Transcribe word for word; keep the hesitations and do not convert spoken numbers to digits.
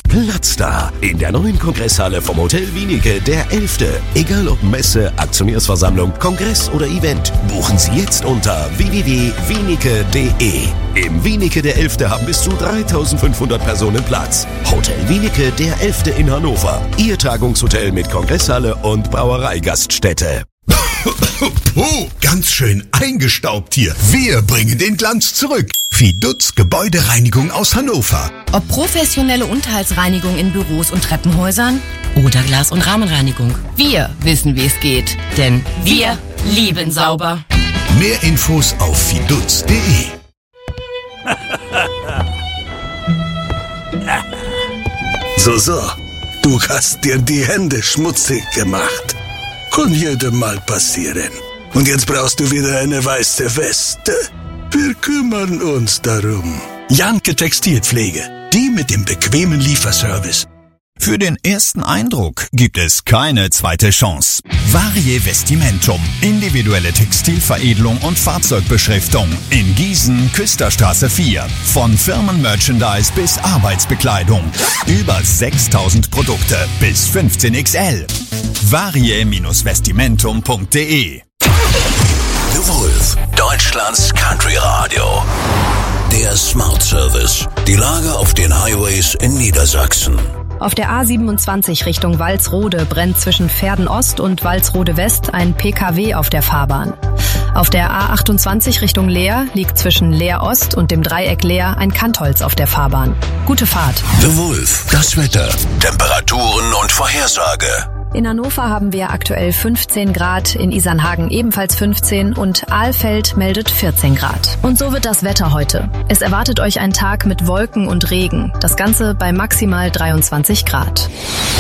Platz da in der neuen Kongresshalle vom Hotel Wienicke, der elfte. Egal ob Messe, Aktionärsversammlung, Kongress oder Event, buchen Sie jetzt unter w w w punkt wienicke punkt d e. Im Wienicke der elfte haben bis zu dreitausendfünfhundert Personen Platz. Hotel Wienicke der elfte in Hannover. Ihr Tagungshotel mit Kongresshalle und Brauereigaststätte. Puh, ganz schön eingestaubt hier. Wir bringen den Glanz zurück. Fidutz Gebäudereinigung aus Hannover. Ob professionelle Unterhaltsreinigung in Büros und Treppenhäusern oder Glas- und Rahmenreinigung. Wir wissen, wie es geht. Denn wir lieben sauber. Mehr Infos auf fidutz punkt d e. So, so. Du hast dir die Hände schmutzig gemacht. Kann jedem mal passieren. Und jetzt brauchst du wieder eine weiße Weste? Wir kümmern uns darum. Janke Textilpflege. Die mit dem bequemen Lieferservice. Für den ersten Eindruck gibt es keine zweite Chance. Varie Vestimentum. Individuelle Textilveredelung und Fahrzeugbeschriftung. In Gießen, Küsterstraße vier. Von Firmenmerchandise bis Arbeitsbekleidung. Über sechstausend Produkte bis fünfzehn X L. varie Vestimentum punkt d e. The Wolf, Deutschlands Country Radio. Der Smart Service. Die Lage auf den Highways in Niedersachsen. Auf der A siebenundzwanzig Richtung Walsrode brennt zwischen Verden Ost und Walsrode West ein P K W auf der Fahrbahn. Auf der A achtundzwanzig Richtung Leer liegt zwischen Leer Ost und dem Dreieck Leer ein Kantholz auf der Fahrbahn. Gute Fahrt. The Wolf, das Wetter, Temperaturen und Vorhersage. In Hannover haben wir aktuell fünfzehn Grad, in Isernhagen ebenfalls fünfzehn und Ahlfeld meldet vierzehn Grad. Und so wird das Wetter heute. Es erwartet euch ein Tag mit Wolken und Regen. Das Ganze bei maximal dreiundzwanzig Grad.